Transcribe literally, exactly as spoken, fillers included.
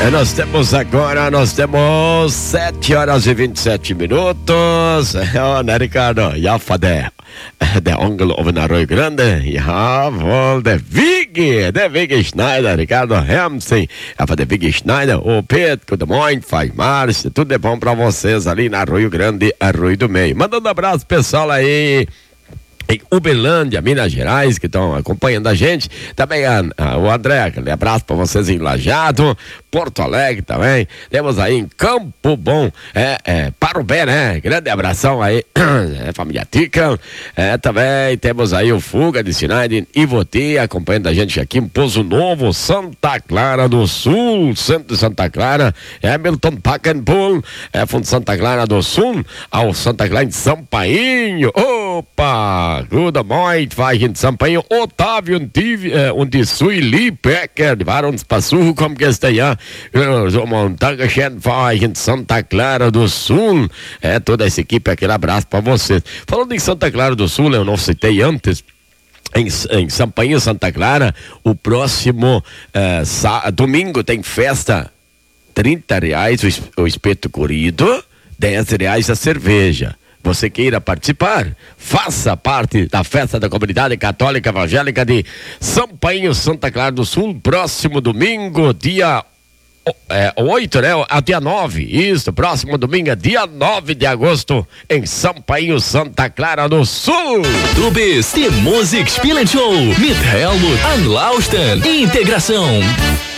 É, nós temos agora, nós temos sete horas e vinte e sete minutos. Ja, né, Ricardo? Ja, för det. Det är Angel av Arroyo Grande. Jawohl, der Vigi, der Vigi Schneider, Ricardo Hemsen. Ja, för det Vigi Schneider. Ô, Pedro, good morning, faz Márcio. Tudo é bom pra vocês ali na Arroio Grande, Arroio do Meio. Mandando um abraço pessoal aí em Uberlândia, Minas Gerais, que estão acompanhando a gente. Também a, a, o André, aquele abraço para vocês em Lajado, Porto Alegre também. Temos aí em Campo Bom, é, é, Parubé, né? Grande abração aí, é, família Tica. É, também temos aí o Fuga de Sinai em Ivoti, acompanhando a gente aqui em Pozo Novo, Santa Clara do Sul, centro de Santa Clara, Hamilton Packenpool, é, fundo Santa Clara do Sul, ao Santa Clara de Sampainho. Opa! Guten Morgen, war ich in Sampaio, Otávio und die, äh, und die Suili Becker, die waren uns besuchen, kommen gestern, ja, so mal um Dankeschön, war ich in Santa Clara do Sul, é, toda essa equipe, aquele abraço pra vocês. Falando em Santa Clara do Sul, eu não citei antes, em, em Sampaio, Santa Clara, o próximo uh, sá, domingo tem festa, trinta reais o, o espeto corrido, dez reais a cerveja. Você queira participar, faça parte da festa da comunidade católica evangélica de Sampainho, Santa Clara do Sul, próximo domingo, dia é, oito, né? A dia nove, isso, próximo domingo, dia nove de agosto, em Sampainho, Santa Clara do Sul. Du bist im Musikspielen Show mit Helmut an Lausten. Integração.